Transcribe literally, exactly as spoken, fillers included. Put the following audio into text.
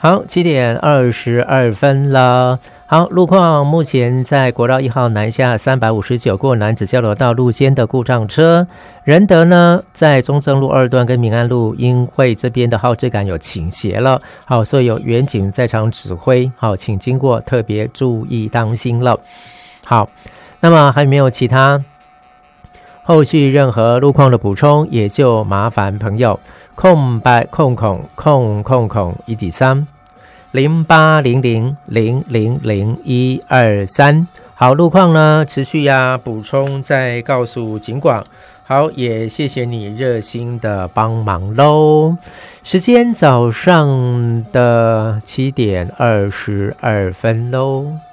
好，七点二十二分了。好，路况目前在国道一号南下三百五十九过南子交流道路间的故障车，仁德呢在中正路二段跟民安路，因为这边的号志感有倾斜了，好，所以有远警在场指挥，好，请经过特别注意当心了。好，那么还没有其他后续任何路况的补充，也就麻烦朋友空白空空空空空一几三。零八零零零零零一二三，好，路况呢持续呀补充再告诉警广。好，也谢谢你热心的帮忙喽。时间早上的七点二十二分喽。